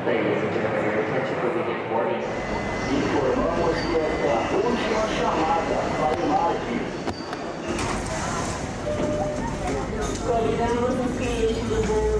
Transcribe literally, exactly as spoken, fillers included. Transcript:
Ladies and gentlemen, your attention for the recording. Informamos que esta é a última chamada para o embarque. Convidamos os clientes do voo